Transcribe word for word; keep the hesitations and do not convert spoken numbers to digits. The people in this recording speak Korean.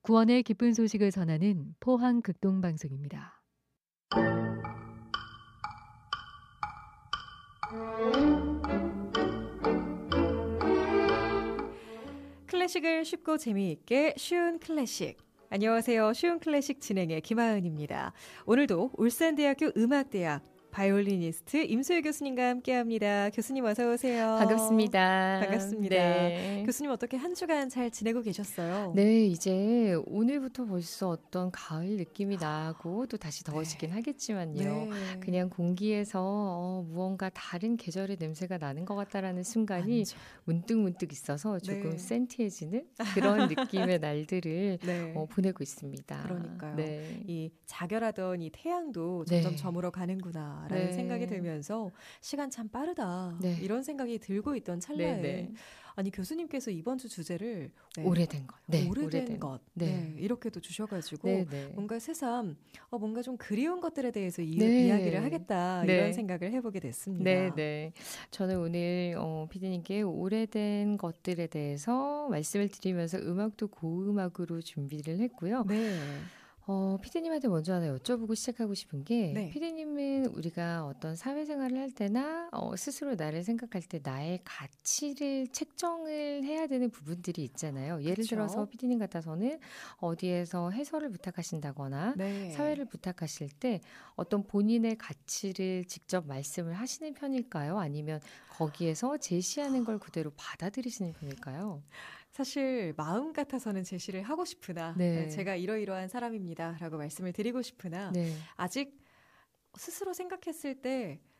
구원의 기쁜 소식을 전하는 포항 극동방송입니다. 클래식을 쉽고 재미있게 쉬운 클래식. 안녕하세요. 쉬운 클래식 진행의 김하은입니다. 오늘도 울산대학교 음악대학 바이올리니스트 임소희 교수님과 함께합니다. 교수님 어서 오세요. 반갑습니다. 반갑습니다. 네. 교수님 어떻게 한 주간 잘 지내고 계셨어요? 네, 이제 오늘부터 벌써 어떤 가을 느낌이 나고 또 다시 더워지긴 네. 하겠지만요. 네. 그냥 공기에서 어, 무언가 다른 계절의 냄새가 나는 것 같다라는 순간이 많죠. 문득문득 있어서 조금 네. 센티해지는 그런 느낌의 날들을 네. 어, 보내고 있습니다. 그러니까요. 네. 이 자결하던 이 태양도 점점 네. 저물어 가는구나라는 네. 생각이 들면서 시간 참 빠르다 네. 이런 생각이 들고 있던 찰나에 네, 네. 아니 교수님께서 이번 주 주제를 네. 오래된 것. 네, 오래된, 오래된 것 네. 네. 이렇게도 주셔가지고 네, 네. 뭔가 새삼 어, 뭔가 좀 그리운 것들에 대해서 이, 네. 이야기를 하겠다 네. 이런 생각을 해보게 됐습니다. 네, 네. 저는 오늘 어, 피디님께 오래된 것들에 대해서 말씀을 드리면서 음악도 고음악으로 준비를 했고요. 네. 어, 피디님한테 먼저 하나 여쭤보고 시작하고 싶은 게 네. 피디님은 우리가 어떤 사회생활을 할 때나 어, 스스로 나를 생각할 때 나의 가치를 책정을 해야 되는 부분들이 있잖아요. 예를 그쵸? 들어서 피디님 같아서는 어디에서 해설을 부탁하신다거나 네. 사회를 부탁하실 때 어떤 본인의 가치를 직접 말씀을 하시는 편일까요? 아니면 거기에서 제시하는 걸 그대로 받아들이시는 편일까요? 사실 마음 같아서는 제시를 하고 싶으나 네. 제가 이러이러한 사람입니다 라고 말씀을 드리고 싶으나 네. 아직 스스로 생각했을 때